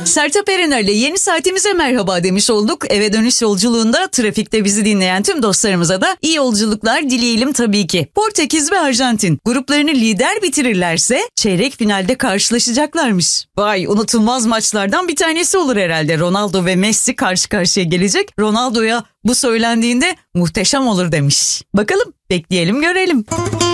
Sertab Erener'le yeni saatimize merhaba demiş olduk. Eve dönüş yolculuğunda trafikte bizi dinleyen tüm dostlarımıza da iyi yolculuklar dileyelim tabii ki. Portekiz ve Arjantin gruplarını lider bitirirlerse çeyrek finalde karşılaşacaklarmış. Vay, unutulmaz maçlardan bir tanesi olur herhalde. Ronaldo ve Messi karşı karşıya gelecek. Ronaldo'ya bu söylendiğinde muhteşem olur demiş. Bakalım, bekleyelim görelim.